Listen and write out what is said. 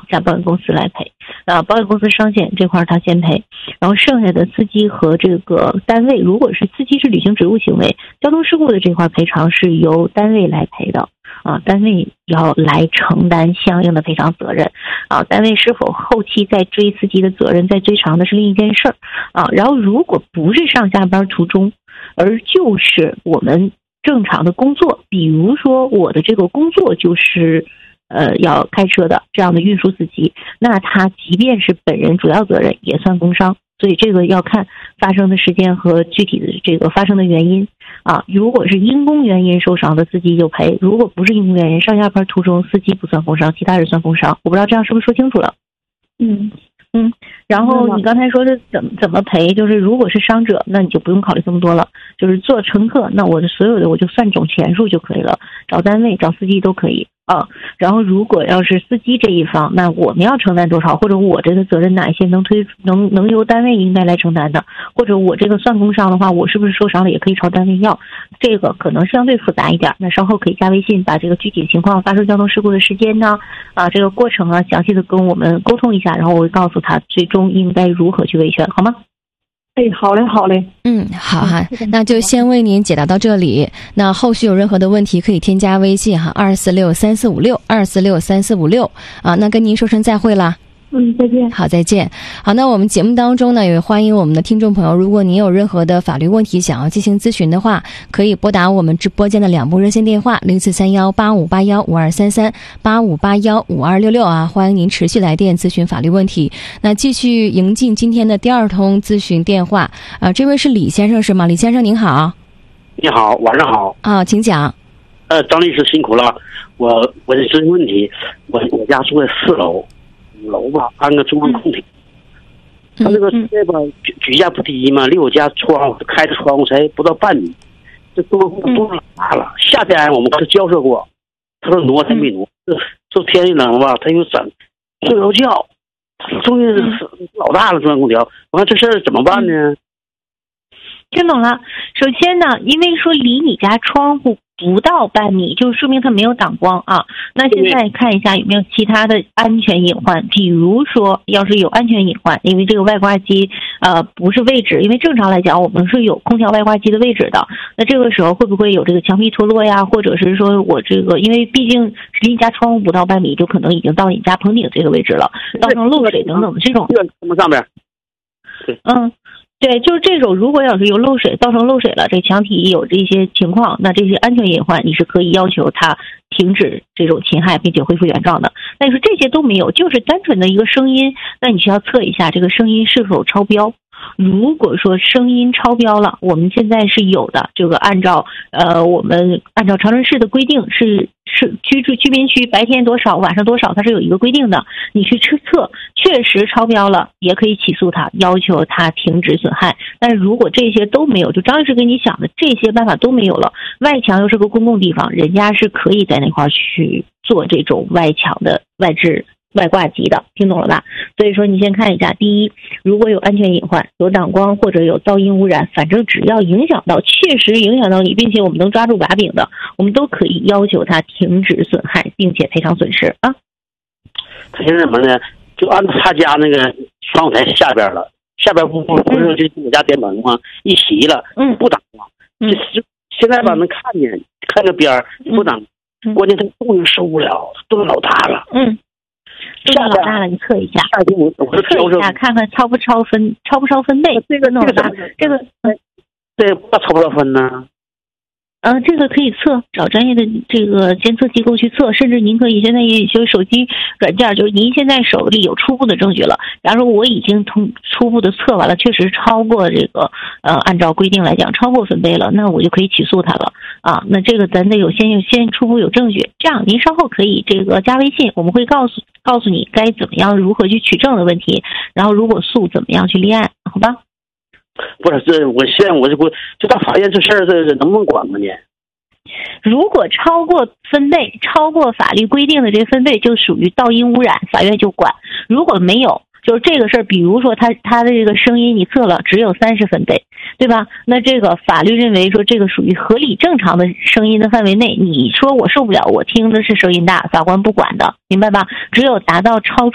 加保险公司来赔。保险公司伤险这块他先赔，然后剩下的司机和这个单位，如果是司机是履行职务行为，交通事故的这块赔偿是由单位来赔的单位要来承担相应的赔偿责任单位是否后期再追司机的责任，再追偿的是另一件事然后如果不是上下班途中，而就是我们正常的工作，比如说我的这个工作就是要开车的这样的运输司机，那他即便是本人主要责任也算工伤，所以这个要看发生的时间和具体的这个发生的原因如果是因公原因受伤的司机就赔，如果不是因公原因，上下班途中司机不算工伤，其他人算工伤。我不知道这样是不是说清楚了？然后你刚才说的怎么赔，就是如果是伤者，那你就不用考虑这么多了，就是做乘客，那我的所有的我就算总钱数就可以了，找单位找司机都可以然后如果要是司机这一方，那我们要承担多少，或者我这个责任哪一些能由单位应该来承担的，或者我这个算工伤的话，我是不是受伤了也可以朝单位要，这个可能相对复杂一点，那稍后可以加微信把这个具体情况，发生交通事故的时间呢这个过程详细的跟我们沟通一下，然后我会告诉他最终应该如何去维权，好吗？ 好嘞。 好哈，那就先为您解答到这里。那后续有任何的问题可以添加微信2463456那跟您说声再会啦。 再见。 好，再见。好，那我们节目当中呢，也欢迎我们的听众朋友，如果您有任何的法律问题想要进行咨询的话，可以拨打我们直播间的2部热线电话04318581523385815266欢迎您持续来电咨询法律问题。那继续迎进今天的第2通咨询电话这位是李先生是吗？李先生您好。 你好，晚上好请讲。 张律师辛苦了，我的咨询问题，我家住在4楼，5楼吧，安个中央空调。他这个这吧举架不低嘛，离我家开的窗户才不到半米，这中央空调多大了？夏天我们跟他交涉过，他说挪他没挪，就天一冷吧，他又睡不着觉。终于老大了中央空调，我看这事儿怎么办呢？ 听懂了。首先呢，因为说离你家窗户不到半米，就说明它没有挡光那现在看一下有没有其他的安全隐患，比如说要是有安全隐患，因为这个外挂机不是位置，因为正常来讲我们是有空调外挂机的位置的，那这个时候会不会有这个墙壁脱落呀，或者是说我这个因为毕竟离你家窗户不到半米，就可能已经到你家棚顶这个位置了，造成漏水等等的这种上边对，就是这种，如果要是有漏水造成漏水了，这墙体有这些情况，那这些安全隐患你是可以要求他停止这种侵害并且恢复原状的。那你说这些都没有，就是单纯的一个声音，那你需要测一下这个声音是否超标。如果说声音超标了，我们现在是有的，这个我们按照长春市的规定是居民区白天多少晚上多少，它是有一个规定的，你去测确实超标了，也可以起诉他，要求他停止损害。但是如果这些都没有，就张律师跟你讲的这些办法都没有了，外墙又是个公共地方，人家是可以在那块去做这种外墙的外挂机的，听懂了吧？所以说你先看一下，第一，如果有安全隐患，有挡光或者有噪音污染，反正只要确实影响到你，并且我们能抓住把柄的，我们都可以要求他停止损害并且赔偿损失他现在什么呢？就按照他家那个窗户台下边了，下边不是就我家电门吗？一齐了不挡光现在吧能看见个边不挡关键他动静受不了，动静老大了动静老大了，你测一下，测一下看看超不超分贝。这个超不超分呢？ 这个可以测，找专业的这个监测机构去测，甚至您可以现在也有手机软件，就是您现在手里有初步的证据了。假如说我已经初步的测完了，确实超过这个按照规定来讲超过分贝了，那我就可以起诉他了那这个咱得先初步有证据，这样您稍后可以这个加微信，我们会告诉你该怎么样如何去取证的问题，然后如果诉怎么样去立案，好吧？ 不是，现在我就到法院这事儿，这能不能管吗？你如果超过分贝，超过法律规定的这个分贝，就属于噪音污染，法院就管。如果没有，就是这个事儿，比如说他的这个声音你测了只有30分贝，对吧？那这个法律认为说这个属于合理正常的声音的范围内，你说我受不了，我听的是声音大，法官不管的，明白吧？只有达到超